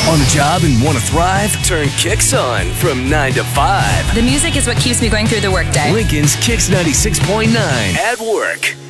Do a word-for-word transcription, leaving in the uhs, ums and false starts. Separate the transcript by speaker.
Speaker 1: On the job and want to thrive? Turn Kicks on from nine to five.
Speaker 2: The music is what keeps me going through the workday.
Speaker 1: Lincoln's Kicks ninety-six point nine at work.